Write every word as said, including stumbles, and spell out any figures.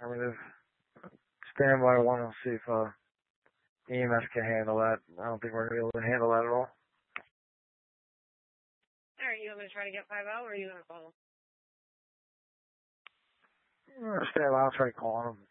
Affirmative. Stand by one and see if uh, E M S can handle that. I don't think we're going to be able to handle that at all. Alright, you want me to try to get five out, or are you going to call them? Stand by, I'll try calling them.